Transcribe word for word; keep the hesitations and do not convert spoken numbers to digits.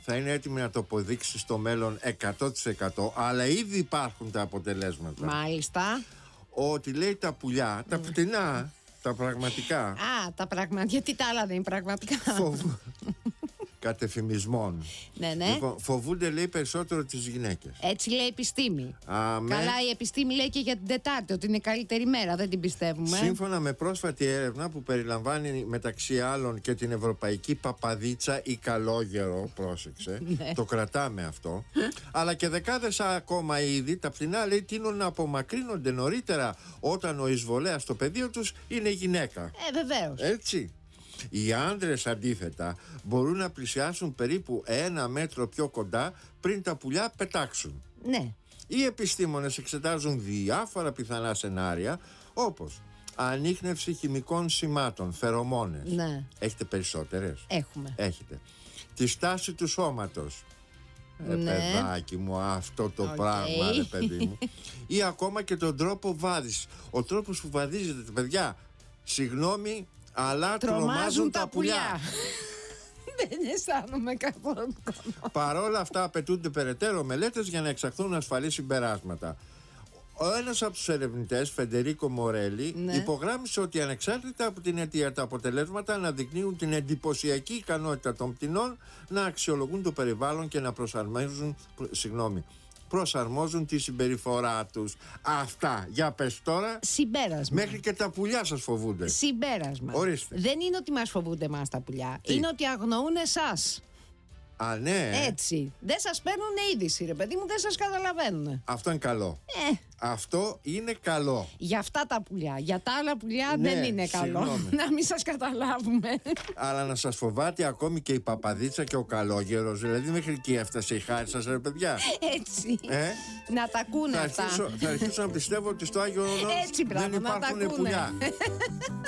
θα είναι έτοιμη να το αποδείξει στο μέλλον εκατό τοις εκατό, αλλά ήδη υπάρχουν τα αποτελέσματα. Μάλιστα. Ότι λέει τα πουλιά, τα φτηνά, τα πραγματικά. Α, τα πραγματικά. Γιατί τα άλλα δεν είναι πραγματικά. Φοβ... Κατεφημισμών. Ναι, ναι. Λοιπόν, φοβούνται, λέει, περισσότερο τις γυναίκες. Έτσι λέει η επιστήμη. Αμέ. Καλά, η επιστήμη λέει και για την Τετάρτη ότι είναι καλύτερη μέρα, δεν την πιστεύουμε. Σύμφωνα με πρόσφατη έρευνα που περιλαμβάνει μεταξύ άλλων και την ευρωπαϊκή παπαδίτσα ή καλόγερο, πρόσεξε, Ναι. το κρατάμε αυτό, αλλά και δεκάδες ακόμα είδη, τα πτηνά, λέει, τείνουν να απομακρύνονται νωρίτερα όταν ο εισβολέας στο πεδίο τους είναι γυναίκα. Ε, βεβαίως. Έτσι. Οι άντρες αντίθετα μπορούν να πλησιάσουν περίπου ένα μέτρο πιο κοντά πριν τα πουλιά πετάξουν. Ναι. Οι επιστήμονες εξετάζουν διάφορα πιθανά σενάρια, όπως ανίχνευση χημικών σημάτων, φερομόνες. Ναι. Έχετε περισσότερες? Έχουμε. Έχετε. Τη στάση του σώματος. Ε, Ναι. παιδάκι μου, αυτό το Οκ. πράγμα, ρε παιδί μου. Ή ακόμα και τον τρόπο βάδισης. Ο τρόπος που βαδίζετε, παιδιά, συγγνώμη, αλλά τρομάζουν τα πουλιά. Δεν αισθάνομαι καθόλου. Παρόλα αυτά, απαιτούνται περαιτέρω μελέτες για να εξαχθούν ασφαλή συμπεράσματα. Ο ένας από τους ερευνητές, Φεντερίκο Μορέλη, Ναι. υπογράμμισε ότι ανεξάρτητα από την αιτία, τα αποτελέσματα αναδεικνύουν την εντυπωσιακή ικανότητα των πτηνών να αξιολογούν το περιβάλλον και να προσαρμόζουν, προ- συγγνώμη, προσαρμόζουν τη συμπεριφορά τους. Αυτά, για πες τώρα. Συμπέρασμα. Μέχρι και τα πουλιά σας φοβούνται. Συμπέρασμα. Ορίστε. Δεν είναι ότι μας φοβούνται εμάς τα πουλιά. Τι? Είναι ότι αγνοούν εσάς. Α, ναι. Έτσι. Δεν σας παίρνουν είδηση, ρε παιδί μου, δεν σας καταλαβαίνουν. Αυτό είναι καλό. Ε, Αυτό είναι καλό. για αυτά τα πουλιά. Για τα άλλα πουλιά Ναι, δεν είναι καλό. συγγνώμη. Να μην σας καταλάβουμε. Αλλά να σας φοβάται ακόμη και η παπαδίτσα και ο καλόγερος. Δηλαδή μέχρι εκεί έφτασε η χάρη σας, ρε παιδιά. Έτσι. Ε? Να τα ακούνε Θα αυτά. αρχίσω, θα αρχίσω να πιστεύω ότι στο Άγιο Όρος Έτσι, μπράβο, δεν να τα υπάρχουν ακούνε. πουλιά.